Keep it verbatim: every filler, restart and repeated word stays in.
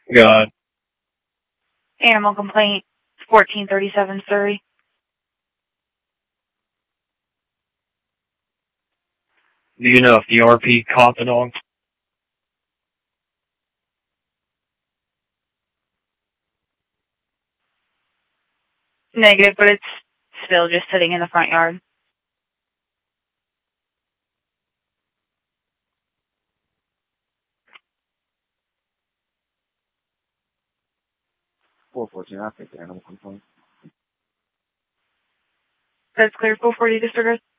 God. Animal complaint, fourteen thirty-seven Surrey. Do you know if the R P caught the dog? Negative, but it's still just sitting in the front yard. four fourteen, I'll take the animal complaint. That's clear, four forty disregard.